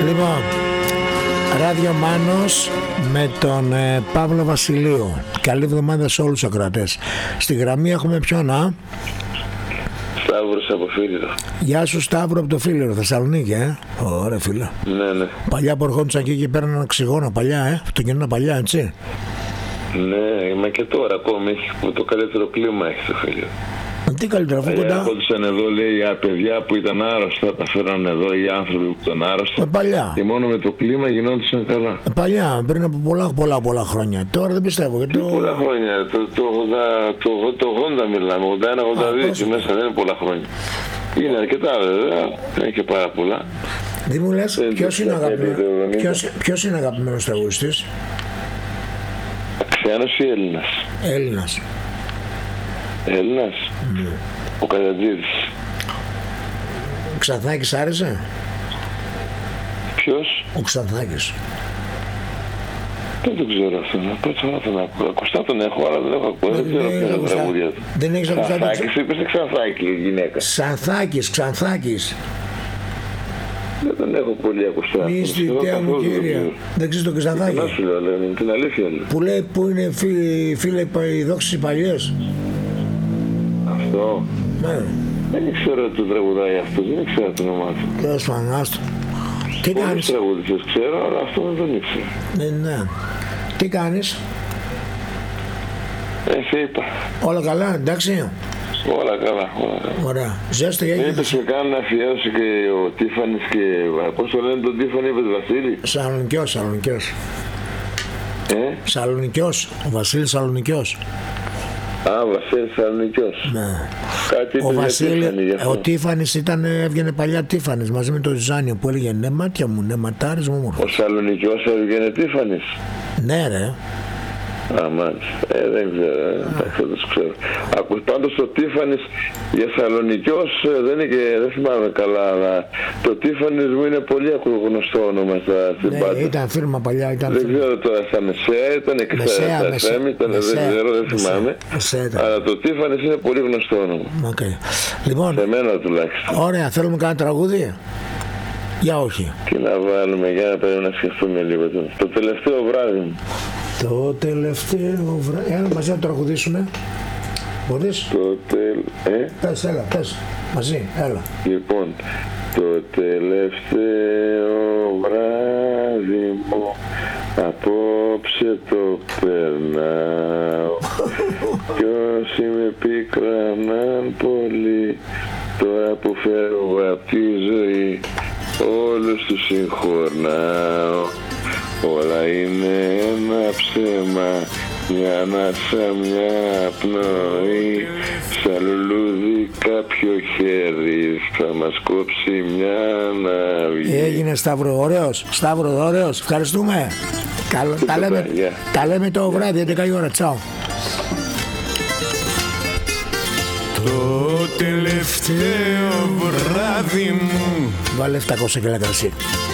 Λοιπόν, Ράδιο Μάνος με τον Παύλο Βασιλείου. Καλή εβδομάδα σε όλους τους ακροατές. Στη γραμμή έχουμε ποιον, Σταύρος από Φίλιρο. Γεια σου Σταύρο από το Φίλιρο, Θεσσαλονίκη, Ωραία φίλε. Ναι. Παλιά που ερχόντουσαν και παίρναν οξυγόνο, παλιά, το κοινό παλιά, έτσι. Ναι, μα και τώρα ακόμη έχει το καλύτερο κλίμα έχει το Φίλιρο. Τι καλύτερα, αφού κοντά. Έρχονταν εδώ, λέει, οι παιδιά που ήταν άρρωστα, τα φέραν εδώ οι άνθρωποι που ήταν άρρωστοι. Παλιά. Και μόνο με το κλίμα γινόντουσαν καλά. Παλιά, πριν από πολλά χρόνια. Τώρα δεν πιστεύω. Πολλά χρόνια. Το 80 μιλάμε, 81-82 και μέσα δεν είναι πολλά χρόνια. Είναι αρκετά βέβαια, δεν έχει και πάρα πολλά. Δεν μου λες, ποιος είναι αγαπημένος τραγουδιστής? Ξένος ή Έλληνας? Έλληνας. Έλληνας. Ναι. Ο Καρατζίδης. Ο Ξανθάκης άρεσε? Ποιος? Ο Ξανθάκης. Δεν το ξέρω αυτό. Πρώτη φορά τον ακούω. Ακουστά τον έχω, αλλά δεν έχω ακούσει. Δεν ξέρω ποια είναι τα τραγούδια του. Δεν έχεις ακουστά τον Ξανθάκης, είπες Ξανθάκη η γυναίκα. Ξανθάκης. Δεν τον έχω πολύ ακουστά. Μυστητέα μου κύριε. Δεν ξέρεις τον Ξανθάκη? Την αλήθεια λέω. Που λέει που είναι φίλε οι δόξες οι παλιές. Αυτό. Ναι. Δεν ξέρω το τραγουδάει αυτό, δεν ξέρω το όνομά του. Τέλος πάντων, άστο. Τι Πολλούς κάνεις? τραγουδιστές ξέρω, αλλά αυτό δεν τον ήξερα. Ναι. Τι κάνεις? Σε είπα. Όλα καλά, εντάξει? Όλα καλά. Ωραία. Ζέστο για Είπες με κάνουν αφιέρωση και ο Τίφανης και... Πώς το λένε τον Τίφανη, είπες Βασίλη? Σαλονικιός. Ο Βασίλης Σαλονικιός. Βασίλης Σαλονικιός. Ναι. Κάτι Ο Βασίλη, ο Τίφανης έβγαινε παλιά Τίφανης μαζί με τον Ζάνιο που έλεγε ναι μάτια μου, ναι ματάρες μου όμορφο. Ο Σαλονικιός έβγαινε Τίφανης. Ναι ρε. Μάλιστα. Δεν ξέρω. Αυτό δεν ξέρω. Πάντως το Τίφανης για Σαλονικιός δεν θυμάμαι καλά, αλλά το Τίφανης μου είναι πολύ γνωστό όνομα στην Πάντα. Ήταν φίρμα παλιά. Δεν ξέρω τώρα, στα Μεσαία ήταν και στα FM, δεν θυμάμαι. Αλλά το Τίφανης είναι πολύ γνωστό όνομα. Λοιπόν, σε μένα τουλάχιστον. Ωραία, θέλουμε κάνα τραγούδι? Για όχι. Τι να βάλουμε, για να πρέπει να σκεφτούμε λίγο. Το τελευταίο βράδυ μου. Το τελευταίο βράδυ. Έλα μαζί να το τραγουδήσουμε. Μπορείς? Πες, έλα, πες. Μαζί, έλα. Λοιπόν, το τελευταίο βράδυ μου απόψε το περνάω κι όσοι με πίκραναν πολύ τώρα που φεύγω απ' τη ζωή όλους τους συγχωρνάω. Όλα είναι ένα ψέμα, μια ανάσα, μια πνοή. Σαν λουλούδι κάποιο χέρι θα μας κόψει μια αναβγή. Έγινε Σταύρο, ωραίος. Σταύρο, ωραίος. Ευχαριστούμε. Τα λέμε το βράδυ, 11 η ώρα. Τσάου. Το τελευταίο βράδυ μου. Βάλε 700 κιλά κρασί.